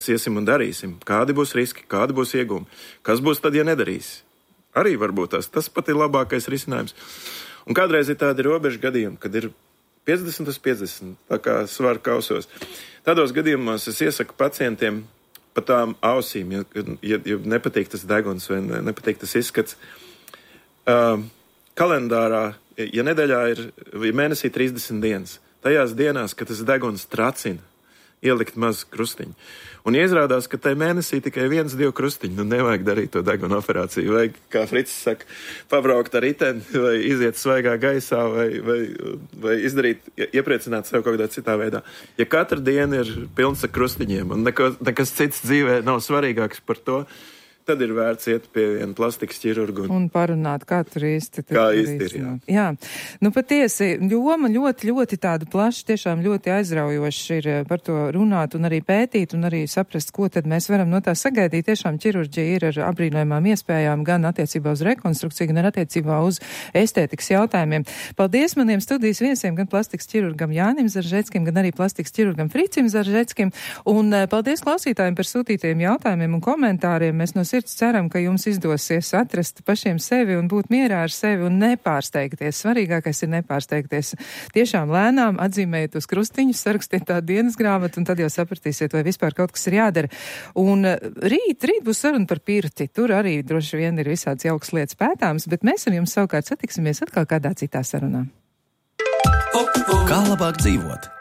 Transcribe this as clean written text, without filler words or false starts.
iesim un darīsim, kādi būs riski, kādi būs iegūmi, kas būs tad, ja nedarīs. Arī varbūt tas pat ir labākais risinājums. Un kādreiz ir tādi robežu gadījumi, kad ir 50/50, tā kā svaru kausos. Tādos gadījumos es iesaku pacientiem pa tām ausīm, ja nepatīk tas deguns vai nepatīk tas izskats. Kalendārā, ja nedēļā ir mēnesī 30 dienas, tajās dienās, kad tas deguns tracina, ielikt mazu krustiņu. Un izrādās, ka tajā mēnesī tikai 1-2 krustiņi, nevajag darīt to deguna operāciju. Vajag, kā Fricis saka, pabraukt ar riteni, vai iziet svaigā gaisā, vai izdarīt, iepriecināt sev kaut kādā citā veidā. Ja katra diena ir pilns ar krustiņiem, un nekas cits dzīvē nav svarīgāks par to, tad ir vērts iet pie viena plastikas ķirurga. Un parunāt, kā tur īsti ir, jā. Patiesi, joma ļoti tāda plaša, tiešām ļoti aizraujoši ir par to runāt un arī pētīt un arī saprast, ko tad mēs varam no tā sagaidīt. Tiešām ķirurģija ir ar abrīnojumām iespējām gan attiecībā uz rekonstrukciju, gan attiecībā uz estētikas jautājumiem. Paldies maniem studijas viesiem, gan plastikas ķirurgam Jānim Zaržeckim, gan arī plastikas ķirurgam Fricim Zaržeckim. Un paldies klausītājiem par sūtītajiem jautājumiem un komentāriem. Mēs no sirds ceram, ka jums izdosies atrast pašiem sevi un būt mierā ar sevi un nepārsteigties. Svarīgākais ir nepārsteigties. Tiešām lēnām atzīmējiet uz krustiņus, sarakstiet tā dienas grāmatu un tad jau sapratīsiet, vai vispār kaut kas ir jādara. Un rīt būs saruna par pirti. Tur arī droši vien ir visāds jauks lietas pētāms, bet mēs ar jums savukārt satiksimies atkal kādā citā sarunā. Kā labāk dzīvot?